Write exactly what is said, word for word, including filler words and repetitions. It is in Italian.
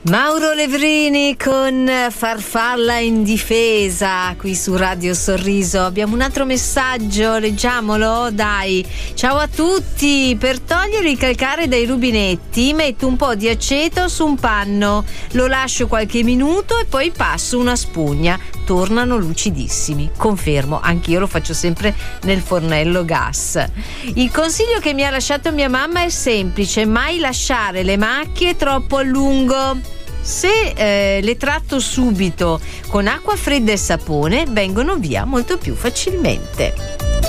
Mauro Levrini con Farfalla in difesa qui su Radio Sorriso. Abbiamo un altro messaggio, leggiamolo, dai. Ciao a tutti, per togliere il calcare dai rubinetti metto un po' di aceto su un panno, lo lascio qualche minuto e poi passo una spugna, tornano lucidissimi. Confermo, anch'io lo faccio sempre nel fornello gas. Il consiglio che mi ha lasciato mia mamma è semplice: mai lasciare le macchie troppo a lungo. Se eh, le tratto subito con acqua fredda e sapone, vengono via molto più facilmente.